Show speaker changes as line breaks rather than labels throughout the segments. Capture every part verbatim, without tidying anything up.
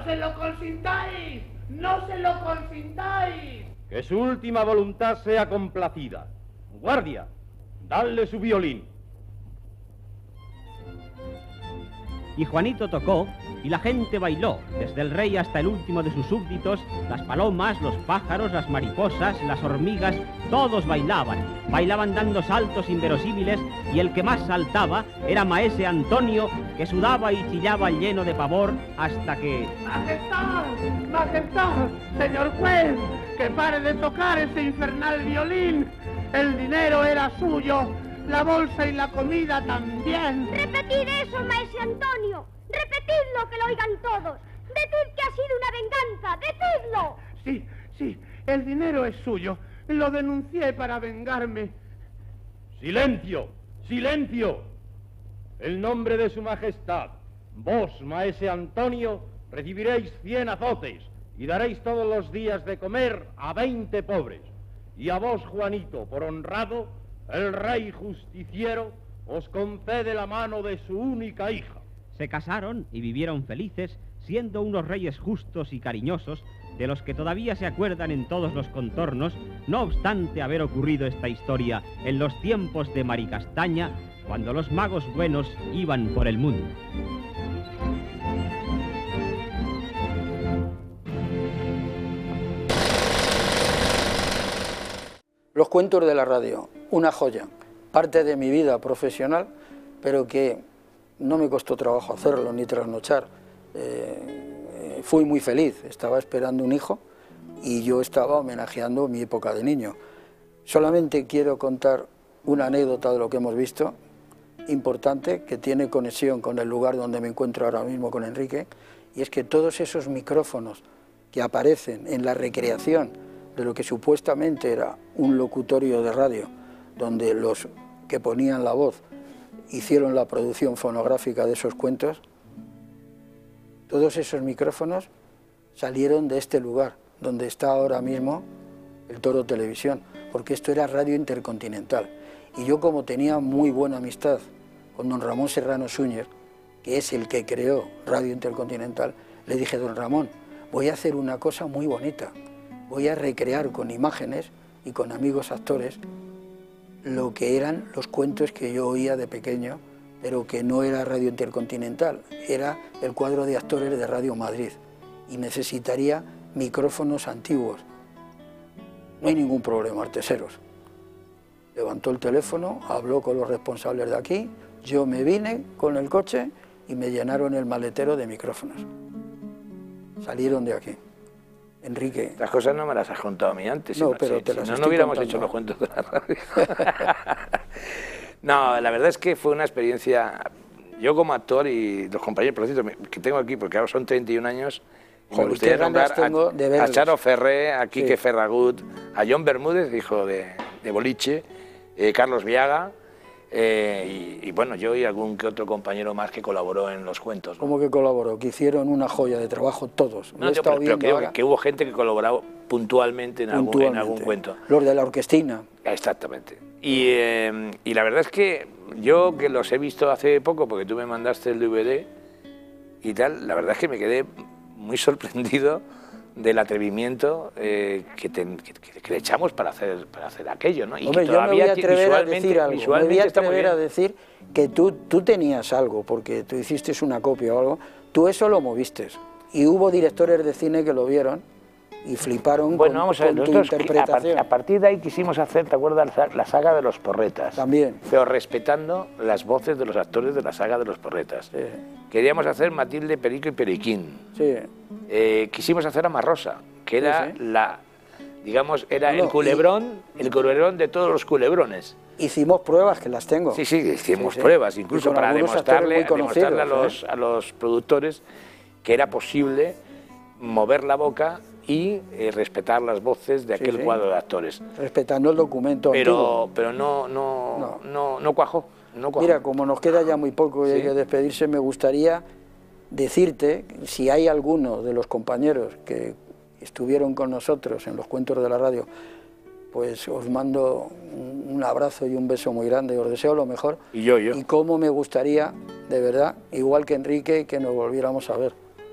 ¡No se lo consintáis! ¡No se lo consintáis!
Que su última voluntad sea complacida. Guardia, dadle su violín.
Y Juanito tocó, y la gente bailó, desde el rey hasta el último de sus súbditos, las palomas, los pájaros, las mariposas, las hormigas, todos bailaban, bailaban dando saltos inverosímiles, y el que más saltaba era maese Antonio, que sudaba y chillaba lleno de pavor hasta que...
¡Majestad! ¡Majestad! ¡Señor juez! ¡Que pare de tocar ese infernal violín! El dinero era suyo, la bolsa y la comida también.
Repetid eso, maese Antonio. Repetidlo, que lo oigan todos. Decid que ha sido una venganza. Decidlo.
Sí, sí, el dinero es suyo. Lo denuncié para vengarme.
¡Silencio! ¡Silencio! En nombre de su majestad, vos, maese Antonio, recibiréis cien azotes y daréis todos los días de comer a veinte pobres. Y a vos, Juanito, por honrado, el rey justiciero os concede la mano de su única hija.
Se casaron y vivieron felices, siendo unos reyes justos y cariñosos, de los que todavía se acuerdan en todos los contornos, no obstante haber ocurrido esta historia en los tiempos de Maricastaña, cuando los magos buenos iban por el mundo.
Los cuentos de la radio, una joya, parte de mi vida profesional, pero que no me costó trabajo hacerlo ni trasnochar. Eh, fui muy feliz, estaba esperando un hijo y yo estaba homenajeando mi época de niño. Solamente quiero contar una anécdota de lo que hemos visto, importante, que tiene conexión con el lugar donde me encuentro ahora mismo con Enrique, y es que todos esos micrófonos que aparecen en la recreación de lo que supuestamente era un locutorio de radio, donde los que ponían la voz hicieron la producción fonográfica de esos cuentos, todos esos micrófonos salieron de este lugar, donde está ahora mismo el Toro Televisión, porque esto era Radio Intercontinental. Y yo, como tenía muy buena amistad con don Ramón Serrano Súñer, que es el que creó Radio Intercontinental, le dije: don Ramón, voy a hacer una cosa muy bonita, voy a recrear con imágenes y con amigos actores lo que eran los cuentos que yo oía de pequeño, pero que no era Radio Intercontinental, era el cuadro de actores de Radio Madrid, y necesitaría micrófonos antiguos. No hay ningún problema, Arteseros. Levantó el teléfono, habló con los responsables de aquí, yo me vine con el coche y me llenaron el maletero de micrófonos. Salieron de aquí. Enrique...
Las cosas no me las has contado a mí antes.
No,
sino,
pero
si,
te
si
las
no,
estoy
no hubiéramos
contando.
hecho los cuentos de la radio. No, la verdad es que fue una experiencia... Yo como actor y los compañeros, por cierto, que tengo aquí, porque ahora son treinta y un años, y me
Joder,
gustaría
qué ganas
nombrar
tengo de
a, a
verlos.
Charo Ferré, a Quique
Sí.
Ferragut, a John Bermúdez, hijo de, de Boliche, eh, Carlos Viaga, eh, y, y bueno, yo y algún que otro compañero más que colaboró en los cuentos, ¿no?
¿Cómo que colaboró? Que hicieron una joya de trabajo todos.
No,
Lo he
yo,
estado
pero, pero
viendo
creo que,
ahora.
que hubo gente que colaboró puntualmente en, Algún, en
Puntualmente.
algún cuento.
Los de la orquestina.
Exactamente. Y, eh, y la verdad es que yo, que los he visto hace poco, porque tú me mandaste el D V D y tal, la verdad es que me quedé muy sorprendido del atrevimiento eh, que, te, que, que le echamos para hacer, para hacer aquello, ¿no? Y
Hombre,
que
yo me voy a
ti-
atrever a decir algo. Me voy
visualmente
a
está muy
atrever a
bien.
decir que tú, tú tenías algo, porque tú hiciste una copia o algo. Tú eso lo moviste. Y hubo directores de cine que lo vieron y fliparon
Bueno,
con,
vamos a ver,
con tu
nosotros a, par-
interpretación.
a partir de ahí quisimos hacer, ¿te acuerdas? La, la saga de los Porretas.
También.
Pero respetando las voces de los actores de la saga de los Porretas.
Sí,
Queríamos hacer Matilde, Perico y Periquín.
sí.
Eh, quisimos hacer a Marrosa, que era
Sí, sí.
la, digamos, era
No,
el culebrón, el culebrón de todos los culebrones.
Hicimos pruebas, que las tengo.
Sí, sí, hicimos
Sí, sí.
pruebas,
Y
incluso
con
para
algunos
demostrarle,
actores muy
demostrarle a,
conocidos,
los, a los productores que era posible mover la boca y eh, respetar las voces de
Sí,
aquel
sí.
cuadro de actores.
Respetando el documento antiguo.
Pero, pero no, no,
No.
no, no cuajó. No cuajó.
Mira, como nos queda ya muy poco y
Sí.
hay que despedirse, me gustaría decirte, si hay alguno de los compañeros que estuvieron con nosotros en los cuentos de la radio, pues os mando un un abrazo y un beso muy grande, os deseo lo mejor.
Y yo, yo.
Y cómo me gustaría, de verdad, igual que Enrique, que nos volviéramos a ver.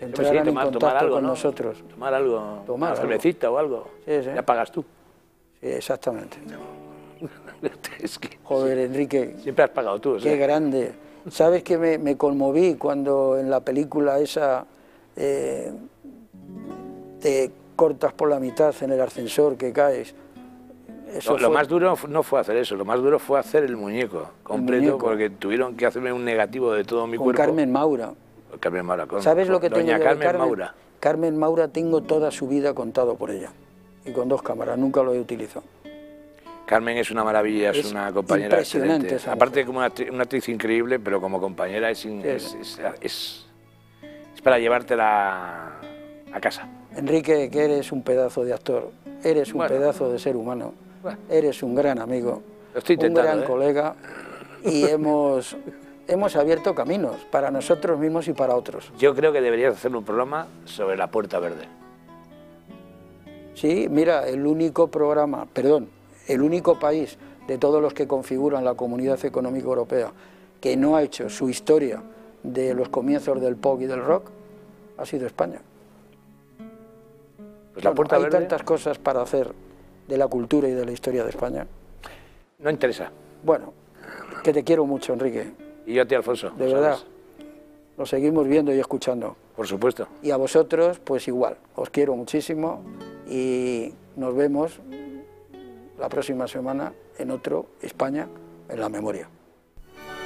que entraran
sí, tomar,
en contacto
tomar algo,
con
¿no?
nosotros.
Tomar algo,
Tomar
una
algo.
cervecita o algo.
Sí, sí.
Ya pagas tú.
Sí, exactamente.
Es que
Joder, Enrique,
siempre has pagado tú. O sea.
qué grande. ¿Sabes que me, me conmoví cuando en la película esa eh, te cortas por la mitad en el ascensor, que caes? Eso
Lo, lo
fue-
más duro no fue hacer eso, lo más duro fue hacer el muñeco completo,
muñeco.
porque tuvieron que hacerme un negativo de todo mi
con
cuerpo.
Carmen Maura.
Carmen Maura. Con,
¿Sabes lo
con
que tengo
doña
yo de
Carmen,
Carmen
Maura.
Carmen Maura tengo toda su vida contado por ella. Y con dos cámaras, nunca lo he utilizado.
Carmen es una maravilla, es,
Es
una compañera
impresionante
excelente.
esa
Aparte
mujer.
como una actriz, una actriz increíble, pero como compañera es, in-
Sí.
es, es, es- es para llevártela a casa.
Enrique, que eres un pedazo de actor, eres un
Bueno.
pedazo de ser humano,
Bueno.
eres un gran amigo,
Lo estoy
un
intentando,
gran
¿eh?
colega y hemos, hemos abierto caminos para nosotros mismos y para otros.
Yo creo que deberías hacer un programa sobre la Puerta Verde.
Sí, mira, el único programa, perdón, el único país de todos los que configuran la Comunidad Económica Europea que no ha hecho su historia de los comienzos del pop y del rock ha sido España.
Pues la
Bueno,
Puerta
hay
Verde
tantas cosas para hacer de la cultura y de la historia de España.
no interesa.
Bueno, que te quiero mucho, Enrique,
Y yo a ti, Alfonso.
de
¿sabes?
verdad. Nos seguimos viendo y escuchando.
Por supuesto.
Y a vosotros, pues igual, os quiero muchísimo y nos vemos la próxima semana en otro España en la memoria.